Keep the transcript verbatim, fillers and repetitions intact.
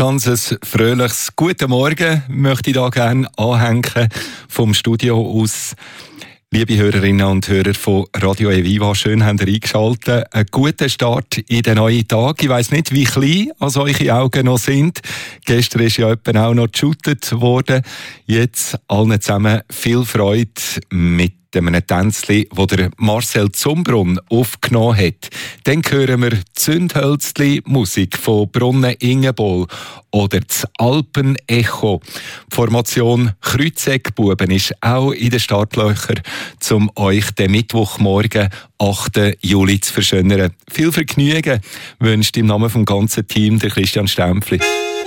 Ganz ein fröhliches Guten Morgen möchte ich da gerne anhängen vom Studio aus. Liebe Hörerinnen und Hörer von Radio Eviva, schön habt ihr eingeschaltet. Einen guten Start in den neuen Tag. Ich weiss nicht, wie klein also eure Augen noch sind. Gestern ist ja jemand auch noch geshootet worden. Jetzt allen zusammen viel Freude mit einem Tänzchen, das der Marcel Zumbrunn aufgenommen hat. Dann hören wir Zündhölzli-Musik von Brunnen Ingenbol oder das Alpenecho. Die Formation Kreuzeckbuben ist auch in den Startlöchern, um euch den Mittwochmorgen, achten Juli, zu verschönern. Viel Vergnügen wünscht im Namen vom ganzen Team der Christian Stempfli.